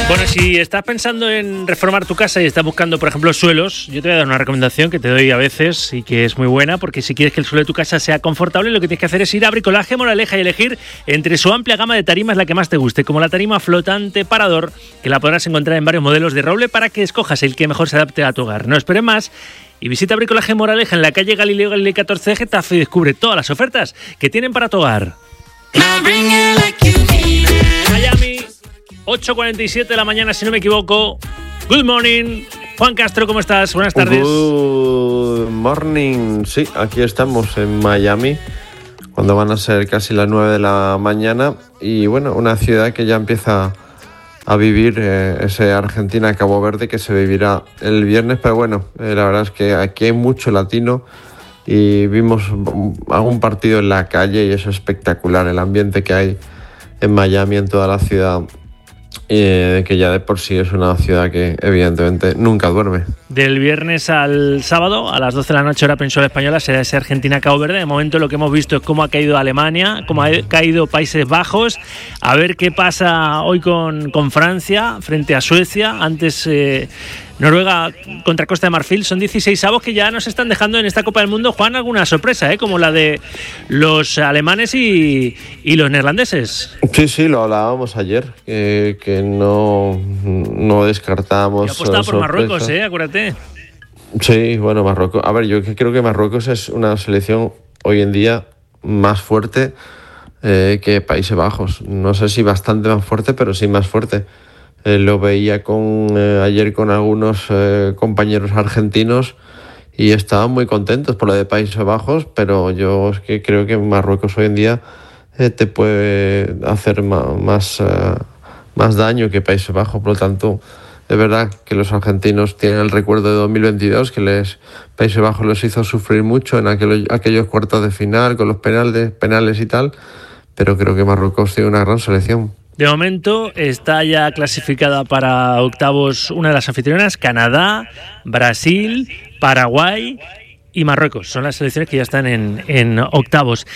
Bueno, si estás pensando en reformar tu casa y estás buscando, por ejemplo, suelos, yo te voy a dar una recomendación que te doy a veces y que es muy buena, porque si quieres que el suelo de tu casa sea confortable, lo que tienes que hacer es ir a Bricolaje Moraleja y elegir entre su amplia gama de tarimas la que más te guste, como la tarima flotante parador, que la podrás encontrar en varios modelos de roble para que escojas el que mejor se adapte a tu hogar. No esperes más y visita Bricolaje Moraleja en la calle Galileo Galilei 14 de Getafe y descubre todas las ofertas que tienen para tu hogar. Miami, 8:47 de la mañana, si no me equivoco. Good morning. Juan Castro, ¿cómo estás? Buenas tardes. Good morning. Sí, aquí estamos en Miami, cuando van a ser casi las 9 de la mañana. Y bueno, una ciudad que ya empieza a vivir ese Argentina-Cabo Verde que se vivirá el viernes. Pero bueno, la verdad es que aquí hay mucho latino y vimos algún partido en la calle y es espectacular el ambiente que hay en Miami, en toda la ciudad. Que ya de por sí es una ciudad que evidentemente nunca duerme. Del viernes al sábado a las 12 de la noche hora peninsular española será ese Argentina-Cabo Verde. De momento lo que hemos visto es cómo ha caído Alemania, cómo ha caído Países Bajos. A ver qué pasa hoy con Francia frente a Suecia. Antes Noruega contra Costa de Marfil. Son 16avos que ya nos están dejando en esta Copa del Mundo, Juan, alguna sorpresa, como la de los alemanes y los neerlandeses. Sí, lo hablábamos ayer, que no descartábamos. Yo apostaba por Marruecos, acuérdate. Sí, bueno, Marruecos. A ver, yo creo que Marruecos es una selección hoy en día más fuerte que Países Bajos. No sé si bastante más fuerte, pero sí más fuerte. Lo veía ayer con algunos compañeros argentinos y estaban muy contentos por lo de Países Bajos, pero yo es que creo que Marruecos hoy en día te puede hacer más daño que Países Bajos. Por lo tanto, es verdad que los argentinos tienen el recuerdo de 2022, que Países Bajos los hizo sufrir mucho en aquellos cuartos de final con los penales y tal, pero creo que Marruecos tiene una gran selección. De momento está ya clasificada para octavos una de las anfitrionas, Canadá, Brasil, Paraguay y Marruecos. Son las selecciones que ya están en octavos.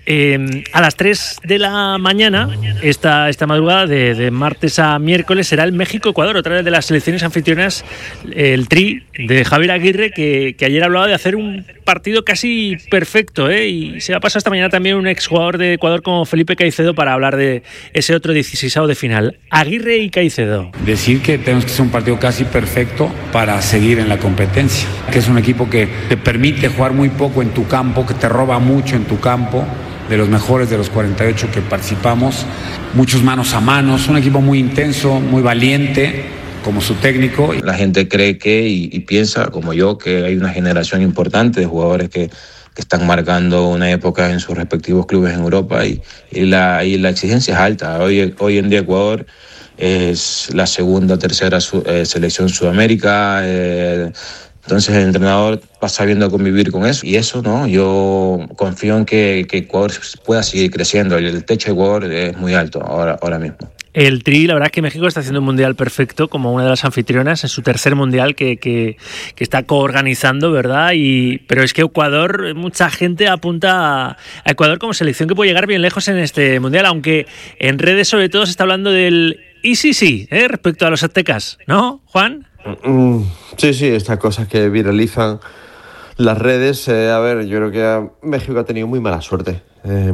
A las 3 de la mañana, esta madrugada de martes a miércoles, será el México-Ecuador, otra vez de las selecciones anfitrionas, el Tri de Javier Aguirre, que ayer hablaba de hacer un partido casi perfecto, y se ha pasado esta mañana también un exjugador de Ecuador como Felipe Caicedo para hablar de ese otro 16avo de final. Aguirre y Caicedo. Decir que tenemos que hacer un partido casi perfecto para seguir en la competencia, que es un equipo que te permite jugar muy poco en tu campo, que te roba mucho en tu campo, de los mejores de los 48 que participamos, muchos manos a manos, un equipo muy intenso, muy valiente, como su técnico. La gente cree y piensa, como yo, que hay una generación importante de jugadores que están marcando una época en sus respectivos clubes en Europa y la exigencia es alta. Hoy en día Ecuador es la segunda o tercera selección Sudamérica. Entonces el entrenador va sabiendo convivir con eso y eso, ¿no? Yo confío en que Ecuador pueda seguir creciendo. El techo de Ecuador es muy alto ahora mismo. El Tri, la verdad es que México está haciendo un mundial perfecto como una de las anfitrionas en su tercer mundial que está coorganizando, ¿verdad? Pero es que Ecuador, mucha gente apunta a Ecuador como selección que puede llegar bien lejos en este mundial, aunque en redes sobre todo se está hablando del sí, respecto a los aztecas, ¿no, Juan? Sí, esta cosa que viralizan las redes. A ver, yo creo que México ha tenido muy mala suerte.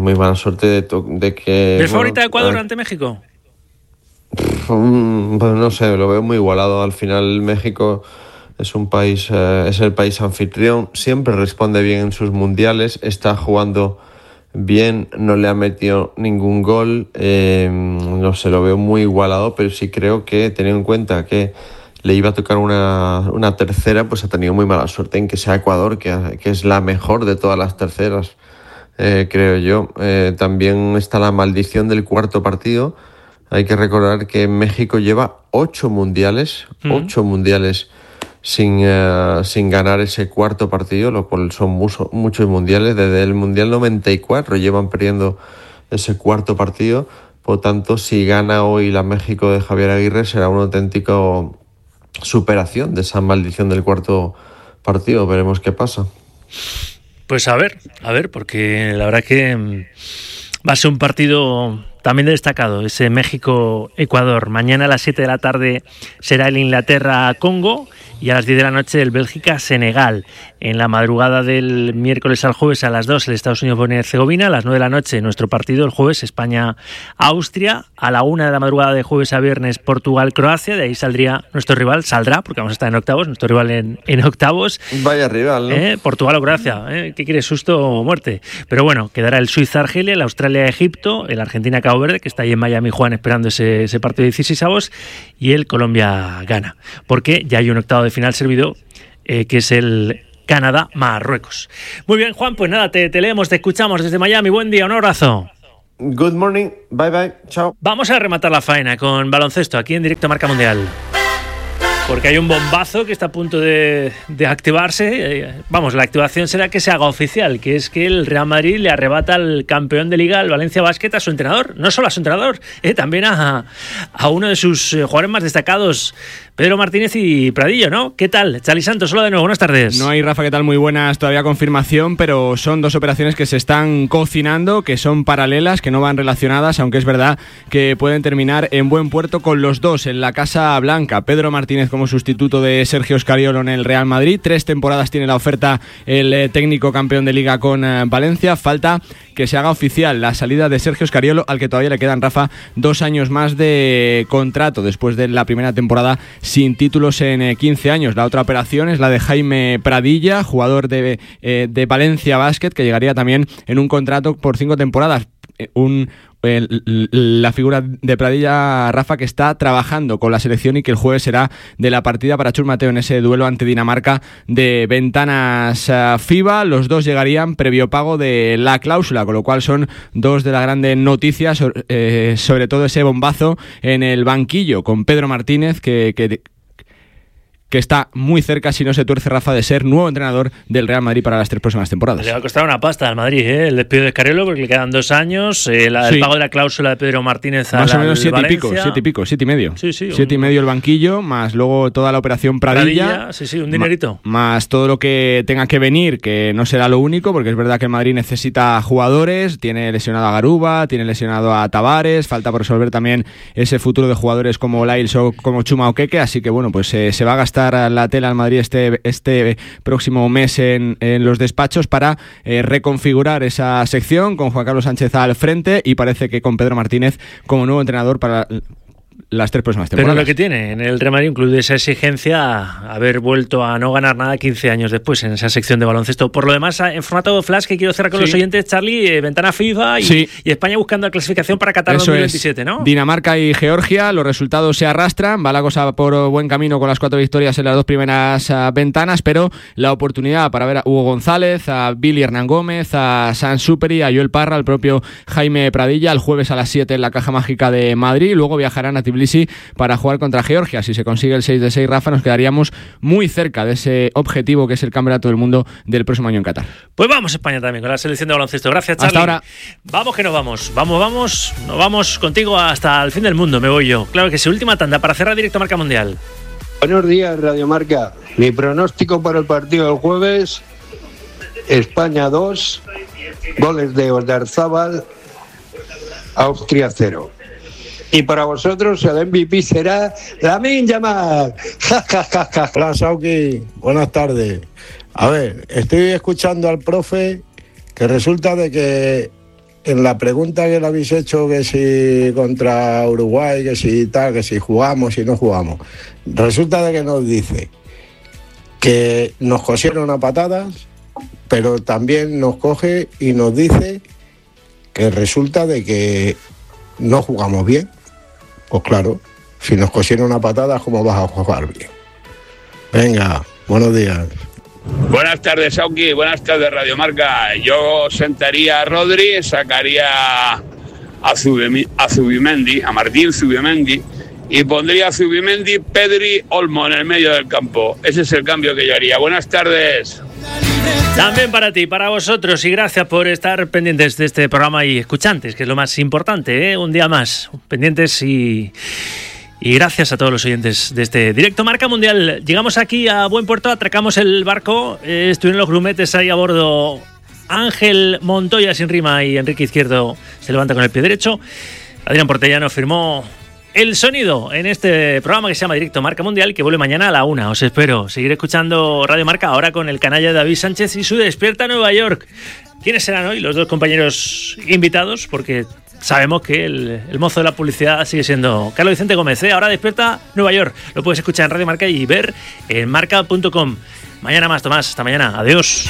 De que... ¿Es favorita de Ecuador ante México? Pues no sé, lo veo muy igualado. Al final México es el país anfitrión, siempre responde bien en sus mundiales, está jugando bien, no le ha metido ningún gol. No sé, lo veo muy igualado, pero sí creo que, teniendo en cuenta que le iba a tocar una tercera, pues ha tenido muy mala suerte en que sea Ecuador, que es la mejor de todas las terceras, creo yo. También está la maldición del cuarto partido. Hay que recordar que México lleva 8 mundiales sin ganar ese cuarto partido, lo cual son muchos mundiales. Desde el Mundial 94 llevan perdiendo ese cuarto partido. Por tanto, si gana hoy la México de Javier Aguirre, será una auténtica superación de esa maldición del cuarto partido. Veremos qué pasa. Pues a ver, porque la verdad que va a ser un partido también destacado ese México-Ecuador. Mañana a las 7 de la tarde será el Inglaterra-Congo y a las 10 de la noche el Bélgica-Senegal. En la madrugada del miércoles al jueves a las 2 el Estados Unidos-Bosnia y Herzegovina. A las 9 de la noche nuestro partido el jueves España-Austria. A la 1 de la madrugada de jueves a viernes Portugal-Croacia. De ahí saldrá, porque vamos a estar en octavos, nuestro rival en octavos. Vaya rival, ¿no? Portugal o Croacia, ¿qué quieres? ¿Susto o muerte? Pero bueno, quedará el Suiza-Argelia, el Australia-Egipto, el Argentina-Cabo Verde, que está ahí en Miami, Juan, esperando ese partido de 16avos, y el Colombia-Ghana. Porque ya hay un octavo de final servido, que es el Canadá-Marruecos. Muy bien, Juan, pues nada, te leemos, te escuchamos desde Miami. Buen día, un abrazo. Good morning, bye bye, chao. Vamos a rematar la faena con baloncesto aquí en directo Marca Mundial. Porque hay un bombazo que está a punto de activarse. Vamos, la activación será que se haga oficial, que es que el Real Madrid le arrebata al campeón de Liga, el Valencia Basket, a su entrenador. No solo a su entrenador, también a uno de sus jugadores más destacados, Pedro Martínez y Pradillo, ¿no? ¿Qué tal? Chali Santos, hola de nuevo, buenas tardes. No hay, Rafa, ¿qué tal? Muy buenas, todavía confirmación, pero son dos operaciones que se están cocinando, que son paralelas, que no van relacionadas, aunque es verdad que pueden terminar en buen puerto con los dos en la Casa Blanca. Pedro Martínez como sustituto de Sergio Scariolo en el Real Madrid. 3 temporadas tiene la oferta el técnico campeón de Liga con Valencia. Falta que se haga oficial la salida de Sergio Scariolo, al que todavía le quedan, Rafa, 2 años más de contrato después de la primera temporada sin títulos en 15 años. La otra operación es la de Jaime Pradilla, jugador de Valencia Basket, que llegaría también en un contrato por 5 temporadas. La figura de Pradilla, Rafa, que está trabajando con la selección y que el jueves será de la partida para Chus Mateo en ese duelo ante Dinamarca de ventanas FIBA. Los dos llegarían previo pago de la cláusula, con lo cual son dos de las grandes noticias, sobre todo ese bombazo en el banquillo con Pedro Martínez, que está muy cerca, si no se tuerce, Rafa, de ser nuevo entrenador del Real Madrid para las 3 próximas temporadas. Le va a costar una pasta al Madrid, el despido de Scariolo, porque le quedan 2 años, el pago de la cláusula de Pedro Martínez más o menos 7 Valencia. y pico, 7 y medio. Sí, 7 y medio el banquillo, más luego toda la operación Pradilla. Sí, un dinerito. Más todo lo que tenga que venir, que no será lo único, porque es verdad que el Madrid necesita jugadores, tiene lesionado a Garuba, tiene lesionado a Tavares, falta por resolver también ese futuro de jugadores como Lyles o como Chuma Okeke, así que bueno, pues se va a gastar la tela al Madrid este próximo mes en los despachos para reconfigurar esa sección con Juan Carlos Sánchez al frente, y parece que con Pedro Martínez como nuevo entrenador para las 3 próximas temporadas. Pero lo que tiene en el Real Madrid, incluye esa exigencia, haber vuelto a no ganar nada 15 años después en esa sección de baloncesto. Por lo demás, en formato flash, que quiero cerrar con los oyentes, Charlie, ventana FIFA y España buscando la clasificación para Qatar 2027, ¿no? Dinamarca y Georgia, los resultados se arrastran, va la cosa por buen camino con las 4 victorias en las 2 primeras ventanas, pero la oportunidad para ver a Hugo González, a Billy Hernán Gómez, a San Superi, a Joel Parra, al propio Jaime Pradilla, el jueves a las 7 en la Caja Mágica de Madrid. Luego viajarán a Tbilisi para jugar contra Georgia. Si se consigue el 6 de 6, Rafa, nos quedaríamos muy cerca de ese objetivo que es el Campeonato del Mundo del próximo año en Qatar. Pues vamos a España también con la selección de baloncesto. Gracias, Charlie. Hasta ahora. Vamos que nos vamos. Nos vamos contigo hasta el fin del mundo, me voy yo. Claro que sí, última tanda para cerrar directo Marca Mundial. Buenos días, Radio Marca. Mi pronóstico para el partido del jueves: España 2, goles de Oldarzábal, Austria 0. Y para vosotros el MVP será Lamine Yamal. Hola, Sauki. Buenas tardes. A ver, estoy escuchando al profe, que resulta de que en la pregunta que le habéis hecho, que si contra Uruguay, que si tal, que si jugamos y no jugamos, resulta de que nos dice que nos cosieron a patadas, pero también nos coge y nos dice que resulta de que no jugamos bien. Pues claro, si nos cosieron a patadas, ¿cómo vas a jugar bien? Venga, buenos días. Buenas tardes, Sauki. Buenas tardes, Radio Marca. Yo sentaría a Rodri, sacaría a Zubimendi, a Martín Zubimendi, y pondría a Zubimendi, Pedri, Olmo en el medio del campo. Ese es el cambio que yo haría. Buenas tardes. También para ti, para vosotros, y gracias por estar pendientes de este programa y escuchantes, que es lo más importante, un día más, pendientes y gracias a todos los oyentes de este directo Marca Mundial. Llegamos aquí a buen puerto, atracamos el barco, estuvieron los grumetes ahí a bordo, Ángel Montoya sin rima y Enrique Izquierdo se levanta con el pie derecho. Adrián Portella nos firmó el sonido en este programa que se llama Directo Marca Mundial, que vuelve mañana a la 1. Os espero. Seguir escuchando Radio Marca ahora con el canalla David Sánchez y su Despierta Nueva York. ¿Quiénes serán hoy los dos compañeros invitados? Porque sabemos que el mozo de la publicidad sigue siendo Carlos Vicente Gómez. Ahora Despierta Nueva York. Lo puedes escuchar en Radio Marca y ver en marca.com. Mañana más, Tomás. Hasta mañana. Adiós.